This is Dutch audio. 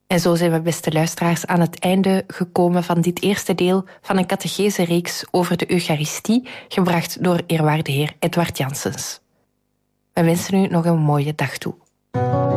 En zo zijn we, beste luisteraars, aan het einde gekomen van dit eerste deel van een catechese-reeks over de Eucharistie, gebracht door eerwaarde heer Edward Janssens. We wensen u nog een mooie dag toe.